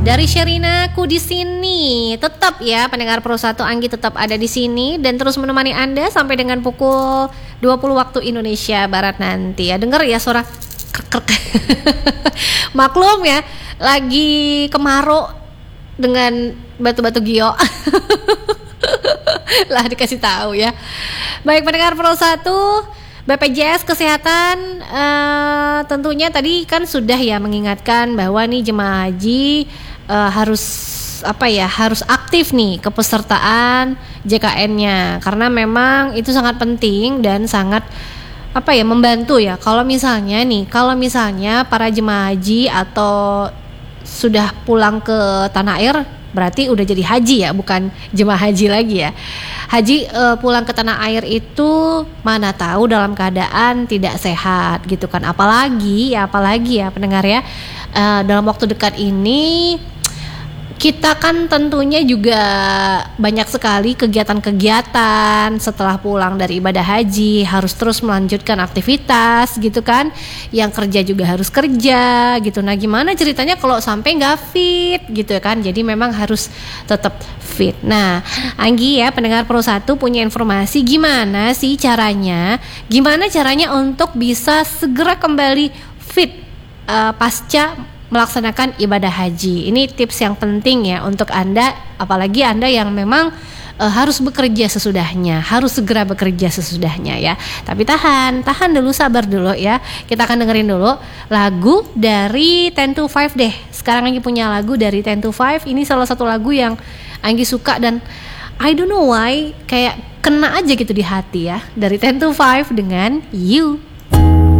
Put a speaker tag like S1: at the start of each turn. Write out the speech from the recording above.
S1: Dari Sherina, aku di sini. Tetap ya pendengar Pro 1, Anggi tetap ada di sini dan terus menemani Anda sampai dengan pukul 20 waktu Indonesia Barat nanti. Ya, dengar ya suara krek-krek. Maklum ya, lagi kemarau dengan batu-batu gio. Lah dikasih tahu ya. Baik pendengar Pro 1, BPJS Kesehatan tentunya tadi kan sudah ya mengingatkan bahwa nih jemaah haji harus aktif nih kepesertaan JKN-nya karena memang itu sangat penting dan sangat membantu ya. Kalau misalnya para jemaah haji atau sudah pulang ke tanah air berarti udah jadi haji ya, bukan jemaah haji lagi ya. Haji pulang ke tanah air itu mana tahu dalam keadaan tidak sehat gitu kan. Apalagi ya pendengar ya, dalam waktu dekat ini kita kan tentunya juga banyak sekali kegiatan-kegiatan setelah pulang dari ibadah haji, harus terus melanjutkan aktivitas gitu kan. Yang kerja juga harus kerja gitu. Nah gimana ceritanya kalau sampai gak fit gitu kan. Jadi memang harus tetap fit. Nah Anggi ya pendengar Pro 1 punya informasi gimana caranya untuk bisa segera kembali fit pasca melaksanakan ibadah haji. Ini tips yang penting ya untuk Anda, apalagi Anda yang memang harus bekerja sesudahnya, harus segera bekerja sesudahnya ya. Tapi tahan dulu, sabar dulu ya. Kita akan dengerin dulu lagu dari 10 to 5 deh. Sekarang Anggi punya lagu dari 10 to 5. Ini salah satu lagu yang Anggi suka dan I don't know why kayak kena aja gitu di hati ya. Dari 10 to 5 dengan You.